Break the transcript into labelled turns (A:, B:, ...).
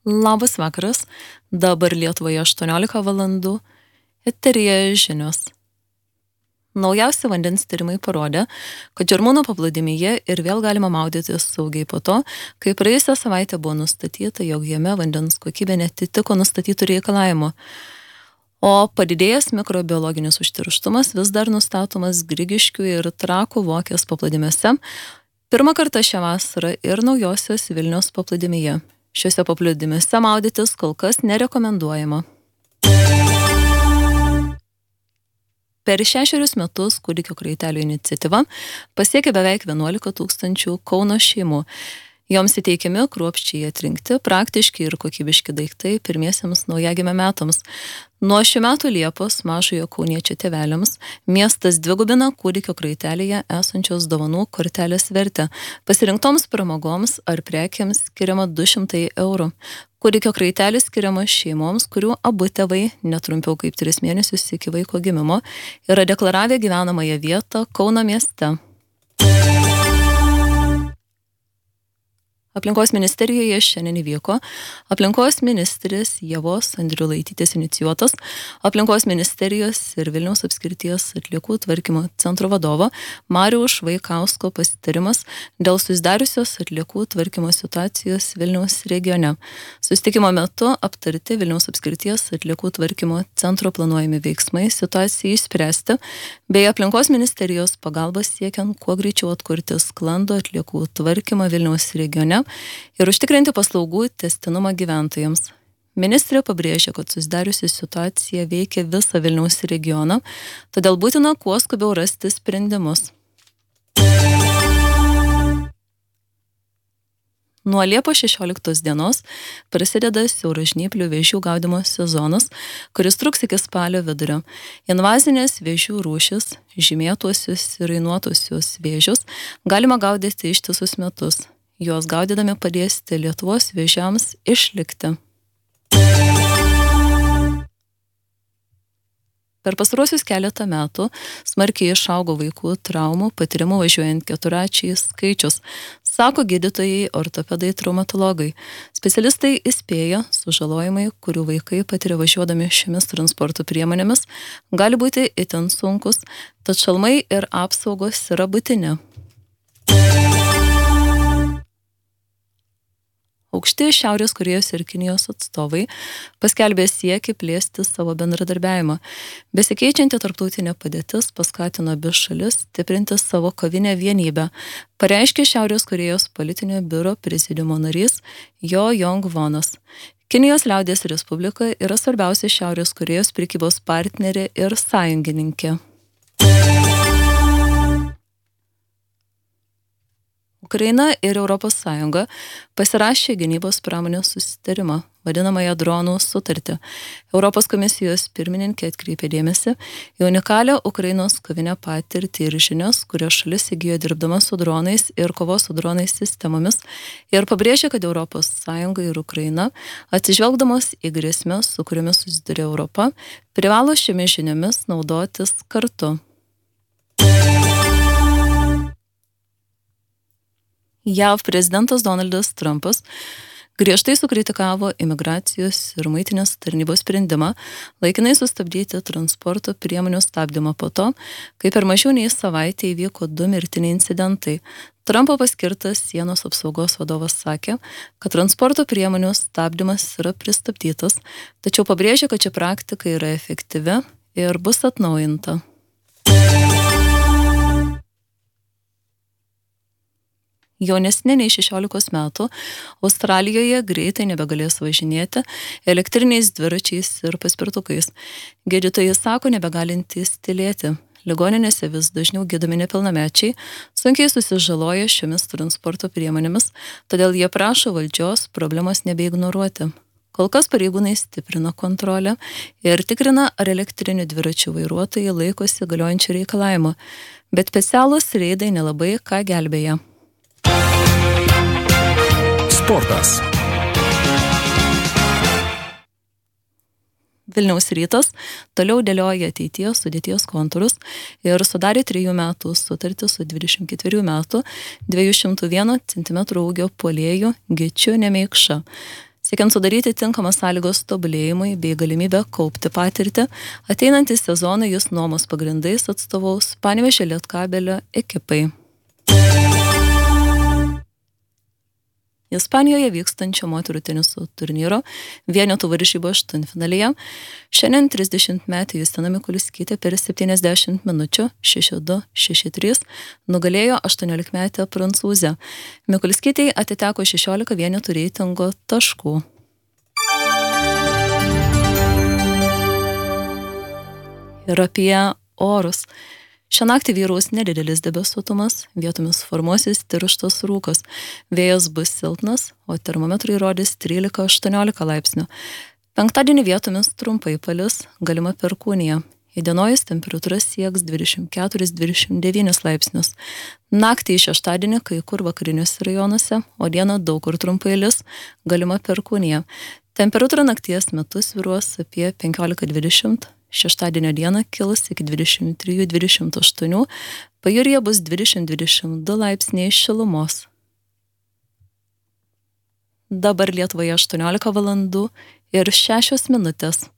A: Labas vakaras, dabar Lietuvoje 18 valandų, eteryje žinios. Naujausi vandens tyrimai parodė, kad Žirmūnų paplūdimyje ir vėl galima maudytis saugiai po to, kai praėjusią savaitę buvo nustatyta, jog jame vandens kokybė netitiko nustatytų reikalavimų. O padidėjęs mikrobiologinis užterštumas vis dar nustatomas Grigiškių ir Trakų Vokės paplūdimiuose, pirmą kartą šią vasarą ir Naujosios Vilniaus paplūdimyje. Šiuose paplūdimiuose maudytis kol kas nerekomenduojama. Per 6 metus kūdikio kraitelių iniciatyva pasiekė beveik 11 000 Kauno šeimų. Joms įteikiami kruopščiai atrinkti, praktiški ir kokybiški daiktai pirmiesiems naujagimio metams. Nuo šių metų Liepos mažojo kauniečio tėveliams miestas dvigubina kūdikio kraitelėje esančios dovanų kortelės vertę. Pasirinktoms pramogoms ar prekiams skiriama 200 eurų. Kūdikio kraitelis skiriamas šeimoms, kurių abu tėvai netrumpiau kaip 3 mėnesius iki vaiko gimimo yra deklaravę gyvenamąją vietą Kauno mieste. Aplinkos ministerijoje šiandien įvyko aplinkos ministrės Ievos Andriulaitytės inicijuotas aplinkos ministerijos ir Vilniaus apskrities atliekų tvarkymo centro vadovo Mariaus Švaikausko pasitarimas dėl susidariusios atliekų tvarkymo situacijos Vilniaus regione. Susitikimo metu aptarti Vilniaus apskrities atliekų tvarkymo centro planuojami veiksmai situacijai išspręsti, bei aplinkos ministerijos pagalbas siekiant kuo greičiau atkurti sklandų atliekų tvarkymą Vilniaus regione ir užtikrinti paslaugų tęstinumą gyventojams. Ministrė pabrėžė, kad susidariusi situacija veikia visą Vilniaus regioną, todėl būtina kuo skubiau rasti sprendimus. Nuo Liepos 16 dienos prasideda siauražnyplių vėžių gaudymo sezonas, kuris truks iki spalio vidurio. Invazinės vėžių rūšis, žymėtuosius ir rainuotuosius vėžius galima gaudyti ištisus metus. Juos gaudydami padėsite Lietuvos vėžiams išlikti. Per pastaruosius keletą metų smarkiai išaugo vaikų traumų patyrimų važiuojant keturračiais skaičius, sako gydytojai, ortopedai, traumatologai. Specialistai įspėja, sužalojimai, kurių vaikai patiria važiuodami šiomis transporto priemonėmis, gali būti itin sunkus, tad šalmai ir apsaugos yra būtini. Aukšti Šiaurės Korėjos ir Kinijos atstovai paskelbė siekį plėsti savo bendradarbiavimą. Besikeičianti tarptautinė padėtis paskatino abi šalis stiprinti savo kovinę vienybę, pareiškė Šiaurės Korėjos politinio biuro prezidiumo narys Jo Jong Vonas. Kinijos liaudies Respublika yra svarbiausia Šiaurės Korėjos prekybos partnerė ir sąjungininkė. Ukraina ir Europos Sąjunga pasirašė gynybos pramonės susitarimą, vadinamąją dronų sutartį. Europos komisijos pirmininkė atkreipė dėmesį į unikalią Ukrainos kovinę patirtį ir žinias, kurias šalis įgijo dirbdama su dronais ir kovos su dronais sistemomis, ir pabrėžė, kad Europos Sąjunga ir Ukraina, atsižvelgdamos į grėsmes, su kuriomis susiduria Europa, privalo šiomis žiniomis naudotis kartu. JAV prezidentas Donaldas Trumpas griežtai sukritikavo imigracijos ir muitinės tarnybos sprendimą laikinai sustabdyti transporto priemonių stabdymą po to, kai per mažiau nei savaitę įvyko 2 mirtiniai incidentai. Trumpo paskirtas sienos apsaugos vadovas sakė, kad transporto priemonių stabdymas yra pristabdytas, tačiau pabrėžė, kad ši praktika yra efektyvi ir bus atnaujinta. Jaunesnė nei 16 metų Australijoje greitai nebegalės važinėti elektriniais dviračiais ir paspirtukais. Gydytojai sako nebegalintys tylėti. Ligoninėse vis dažniau gydomi nepilnamečiai, sunkiai susižaloja šiomis transporto priemonėmis, todėl jie prašo valdžios problemos nebeignoruoti. Kol kas pareigūnai stiprina kontrolę ir tikrina, ar elektrinių dviračių vairuotojai laikosi galiojančių reikalavimų, bet specialūs reidai nelabai ką gelbėja.
B: Sportas.
A: Vilniaus Rytas toliau dėlioja ateities sudėties kontūrus ir sudarė 3 metų sutartį su 24 metų 201 cm ūgio puolėju Gyčiu Nemeikša. Siekiant sudaryti tinkamas sąlygos tobulėjimui bei galimybę kaupti patirtį, ateinantį sezoną jis nuomos pagrindais atstovaus Panevėžio Lietkabelio ekipai. Ispanijoje vykstančio moterų teniso turnyro vienetų varžybų aštuntfinalyje šiandien 30-metė Justina Mikuliskytė per 70 minučių 6-2, 6-3 nugalėjo 18-metę prancūzę. Mikuliskytei atiteko 16 vienetų reitingo taškų. Ir apie orus. Šią naktį vyraus nedidelis debesuotumas, vietomis formuosis tirštas rūkas. Vėjas bus silpnas, o termometrai rodys 13-18 laipsnių. Penktadienį vietomis trumpai palis, galima perkūnija. Įdienojus temperatūra sieks 24-29 laipsnius. Naktį į šeštadienį kai kur vakariniuose rajonuose, o dieną daug kur trumpai lis, galima perkūnija. Temperatūra nakties metu svyruos apie 15-20. Šeštadienio dieną kils iki 23-28, pajūryje bus 20-22 laipsniai šilumos. Dabar Lietuvoje 18 valandų ir 6 minutės.